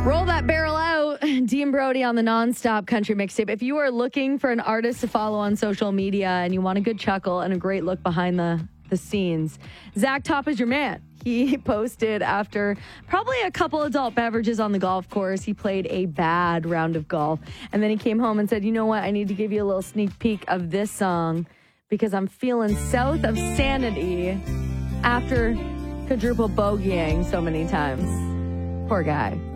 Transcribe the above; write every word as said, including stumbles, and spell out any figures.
Roll that barrel out. Dean Brody on the Nonstop Country Mixtape. If you are looking for an artist to follow on social media and you want a good chuckle and a great look behind the, the scenes, Zach Top is your man. He posted after probably a couple adult beverages on the golf course. He played a bad round of golf. And then he came home and said, you know what? I need to give you a little sneak peek of this song because I'm feeling south of sanity after quadruple bogeying so many times. Poor guy.